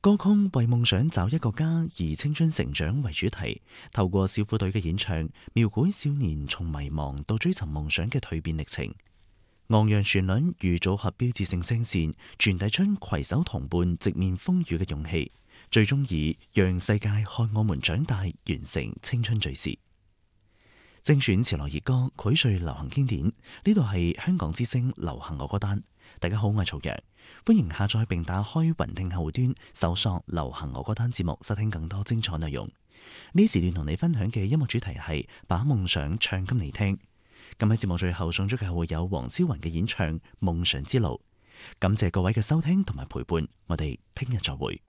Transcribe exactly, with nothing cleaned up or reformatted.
歌曲為夢想找一個家而青春成長為主題，透過小虎隊嘅演唱，描繪少年從迷茫到追尋夢想嘅蛻變歷程。昂揚旋律與組合標誌性聲線，傳遞出攜手同伴直面風雨嘅勇氣，最終以讓世界看我們長大完成青春敘事。精選潮流熱歌，膾萃流行經典。呢度係香港之聲流行樂歌單。大家好，我係曹陽，歡迎下載並打開雲聽客戶端，搜索流行樂歌單節目，收聽更多精彩內容。呢時段同你分享嘅音樂主題係把夢想唱給你聽。咁喺節目最後送出嘅會有黃超雲嘅演唱《夢想之路》。感謝各位嘅收聽同埋陪伴，我哋聽日再會。